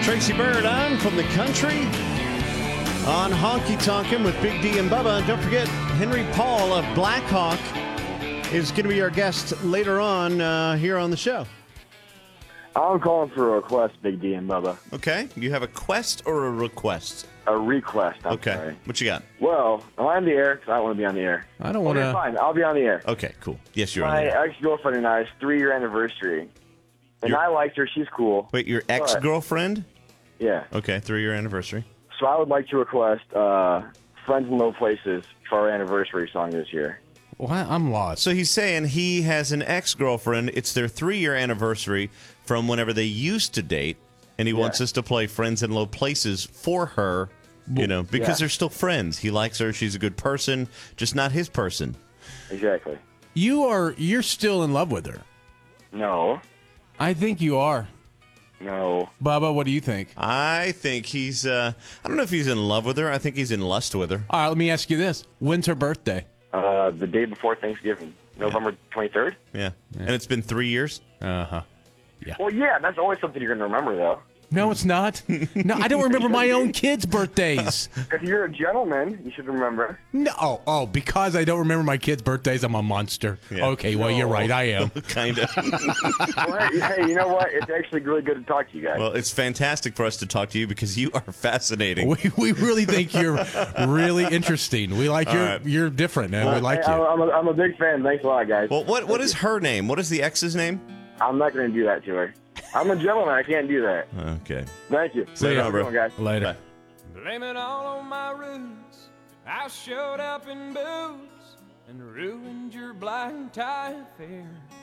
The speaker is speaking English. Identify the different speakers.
Speaker 1: Tracy Bird on from the country on Honky Tonkin' with Big D and Bubba. And don't forget, Henry Paul of Blackhawk is going to be our guest later on here on the show.
Speaker 2: I'm calling for a request, Big D and Bubba.
Speaker 1: Okay. You have a quest or a request?
Speaker 2: A request, I'm
Speaker 1: okay.
Speaker 2: sorry.
Speaker 1: What you got?
Speaker 2: Well, am I on the air? Because I don't want to be on the air.
Speaker 3: I don't want to.
Speaker 2: Okay, fine. I'll be on the air.
Speaker 1: Okay, cool. Yes, you're on the
Speaker 2: My
Speaker 1: air.
Speaker 2: ex-girlfriend and I's 3-year anniversary. And I liked her. She's cool.
Speaker 1: Wait, your ex-girlfriend?
Speaker 2: Yeah.
Speaker 1: Okay, 3-year anniversary.
Speaker 2: So I would like to request Friends in Low Places for our anniversary song this year.
Speaker 3: Well, I'm lost.
Speaker 1: So he's saying he has an ex-girlfriend. It's their 3-year anniversary from whenever they used to date, and he wants us to play Friends in Low Places for her, you know, because they're still friends. He likes her. She's a good person, just not his person.
Speaker 2: Exactly.
Speaker 3: You're still in love with her.
Speaker 2: No.
Speaker 3: I think you are.
Speaker 2: No.
Speaker 3: Bubba, what do you think?
Speaker 1: I think he's, I don't know if he's in love with her. I think he's in lust with her.
Speaker 3: All right, let me ask you this. When's her birthday?
Speaker 2: The day before Thanksgiving, November 23rd.
Speaker 1: Yeah. And it's been 3 years?
Speaker 3: Uh-huh.
Speaker 2: Yeah. Well, yeah, that's always something you're going to remember, though.
Speaker 3: No, it's not. No, I don't remember my own kids' birthdays.
Speaker 2: If you're a gentleman, you should remember.
Speaker 3: No, because I don't remember my kids' birthdays, I'm a monster.
Speaker 1: Yeah.
Speaker 3: Okay, well, you're right, I am.
Speaker 1: Kind of.
Speaker 2: Well, hey, you know what? It's actually really good to talk to you guys.
Speaker 1: Well, it's fantastic for us to talk to you because you are fascinating.
Speaker 3: We really think you're really interesting. We like you're different, and we like you.
Speaker 2: I'm a big fan. Thanks a lot, guys.
Speaker 1: Well, what is her name? What is the ex's name?
Speaker 2: I'm not going to do that to her. I'm a gentleman. I can't do that.
Speaker 1: Okay.
Speaker 2: Thank you.
Speaker 1: See you, bro.
Speaker 2: Guys.
Speaker 3: Later.
Speaker 1: Bye.
Speaker 4: Blame it all on my roots. I showed up in boots and ruined your black tie affair.